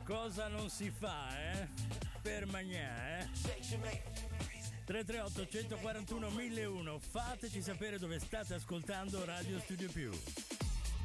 Cosa non si fa, per magnà, 338 141 1001. Fateci sapere dove state ascoltando Radio Studio Più.